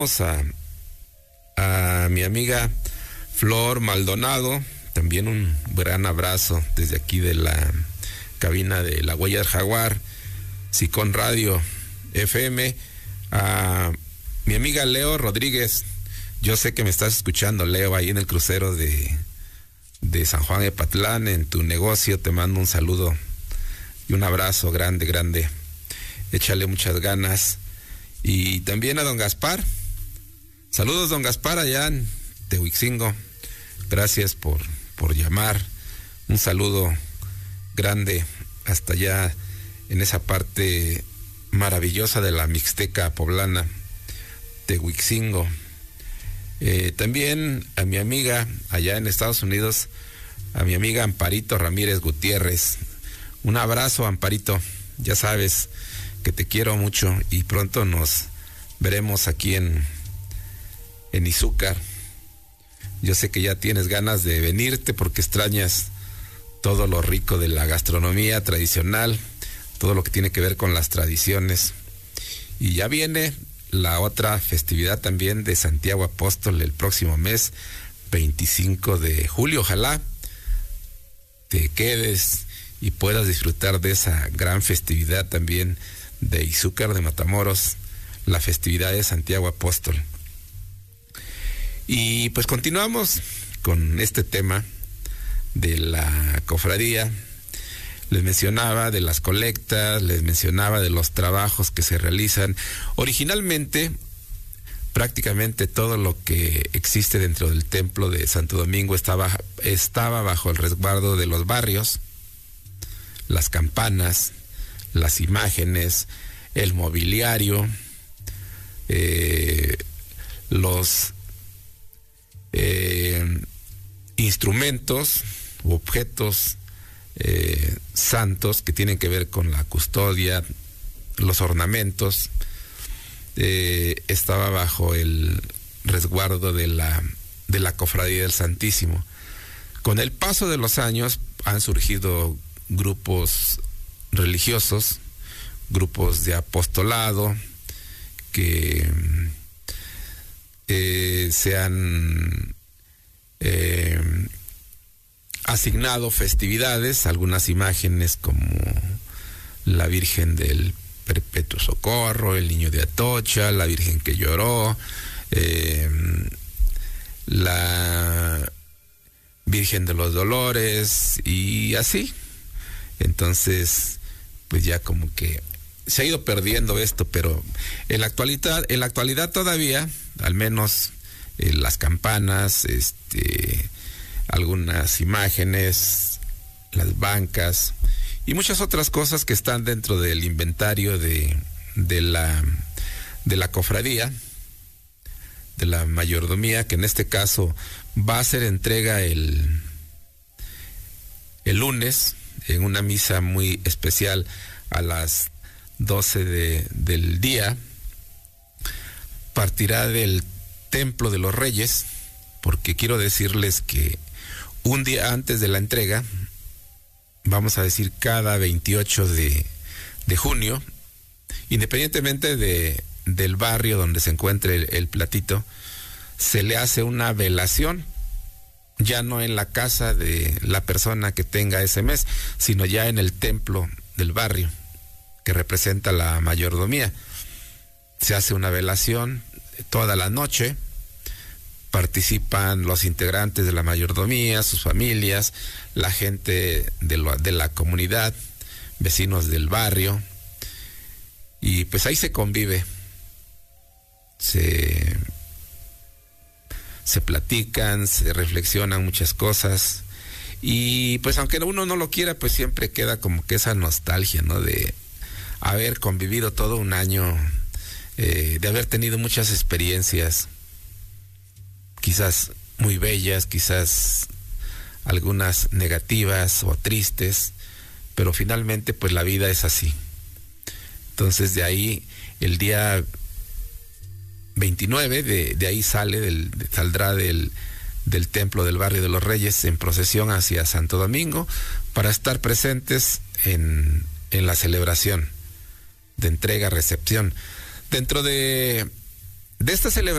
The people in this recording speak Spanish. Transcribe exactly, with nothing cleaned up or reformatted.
A, a mi amiga Flor Maldonado, también un gran abrazo desde aquí de la cabina de La Huella del Jaguar, Sicón Radio F M. A mi amiga Leo Rodríguez, yo sé que me estás escuchando, Leo, ahí en el crucero de, de San Juan de Patlán, en tu negocio. Te mando un saludo y un abrazo grande, grande. Échale muchas ganas. Y también a don Gaspar. Saludos, don Gaspar, allá en Tehuixingo. Gracias por, por llamar. Un saludo grande hasta allá en esa parte maravillosa de la Mixteca poblana, Tehuixingo. Eh, también a mi amiga allá en Estados Unidos, a mi amiga Amparito Ramírez Gutiérrez. Un abrazo, Amparito. Ya sabes que te quiero mucho y pronto nos veremos aquí en en Izúcar. Yo sé que ya tienes ganas de venirte porque extrañas todo lo rico de la gastronomía tradicional, todo lo que tiene que ver con las tradiciones. Y ya viene la otra festividad también de Santiago Apóstol el próximo mes, veinticinco de julio. Ojalá te quedes y puedas disfrutar de esa gran festividad también de Izúcar de Matamoros, la festividad de Santiago Apóstol. Y pues continuamos con este tema de la cofradía. Les mencionaba de las colectas, les mencionaba de los trabajos que se realizan. Originalmente, prácticamente todo lo que existe dentro del templo de Santo Domingo estaba, estaba bajo el resguardo de los barrios, las campanas, las imágenes, el mobiliario, eh, los Eh, instrumentos u objetos eh, santos que tienen que ver con la custodia, los ornamentos, eh, estaba bajo el resguardo de la, de la Cofradía del Santísimo. Con el paso de los años han surgido grupos religiosos, grupos de apostolado que Eh, se han eh, asignado festividades, algunas imágenes como la Virgen del Perpetuo Socorro, el Niño de Atocha, la Virgen que lloró, eh, la Virgen de los Dolores y así. Entonces, pues ya como que se ha ido perdiendo esto, pero en la actualidad, en la actualidad todavía, al menos eh, las campanas, este, algunas imágenes, las bancas y muchas otras cosas que están dentro del inventario de, de la de la cofradía, de la mayordomía, que en este caso va a ser entrega el el lunes en una misa muy especial a las doce de, del día. Partirá del Templo de los Reyes, porque quiero decirles que un día antes de la entrega, vamos a decir cada veintiocho de, de junio, independientemente de, del barrio donde se encuentre el, el platito, se le hace una velación, ya no en la casa de la persona que tenga ese mes, sino ya en el templo del barrio, que representa la mayordomía. Se hace una velación toda la noche, participan los integrantes de la mayordomía, sus familias, la gente de, lo, de la comunidad, vecinos del barrio, y pues ahí se convive, se, se platican, se reflexionan muchas cosas, y pues aunque uno no lo quiera, pues siempre queda como que esa nostalgia, ¿no? De haber convivido todo un año, eh, de haber tenido muchas experiencias, quizás muy bellas, quizás algunas negativas o tristes, pero finalmente pues la vida es así. Entonces de ahí el día veintinueve, de, de ahí sale, del, de, saldrá del, del Templo del Barrio de los Reyes en procesión hacia Santo Domingo para estar presentes en, en la celebración de entrega-recepción. Dentro de, de esta celebración